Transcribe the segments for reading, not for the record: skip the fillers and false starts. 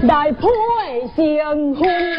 来配成婚。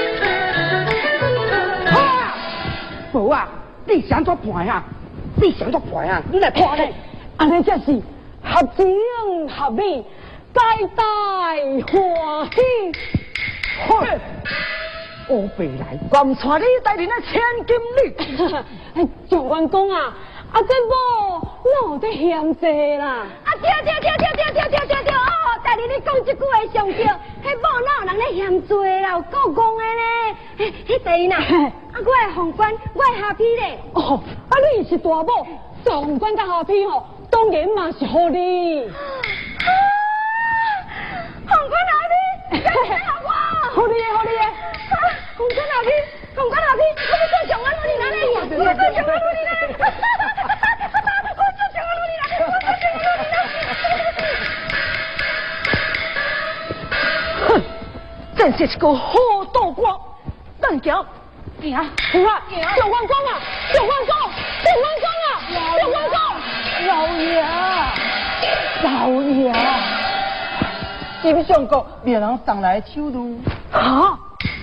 无啊，你想做伴啊？你想做伴啊？你来伴咧？ 安尼才是合情合理，皆大欢喜。 嘿，我未来敢带你带领那千金女。 长官公啊，这某哪得嫌济啦？ 对，哦，但是你讲这句话上对，迄某哪有人咧嫌济啦，有够戆的咧。迄第一呐，我的皇冠，我的下批咧。 哦，你是大某，做皇冠甲下批吼，当然嘛是好你。 皇冠下批， 好你的， 皇冠下批，我要做上安努力啦咧，我做上安努力啦。 哼，真是一个好赌官。咱行，行， 有啊，长官公啊，老爷， 金相公别人送来手路。 啊！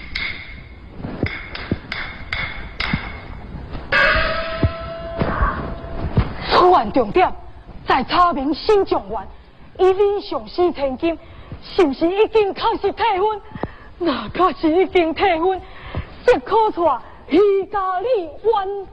此案重点在查明新状元，以你上司千金，是不是已经确实退婚？那确实已经退婚，即可出虚假你完婚。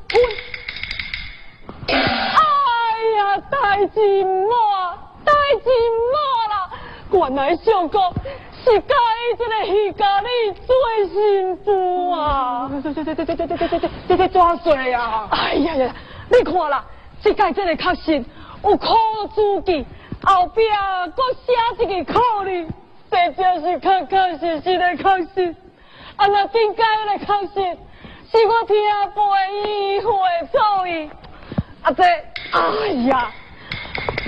哎呀，大金毛啦！原来相公是介意这个虚假你做新妇啊！ 这抓水啊！ 哎呀，你看啦，这届真个确实有考书记，后壁搁写一个考哩，这就是确实的确实。啊，那点解的确实？是我听背议会错意。啊，这，哎呀！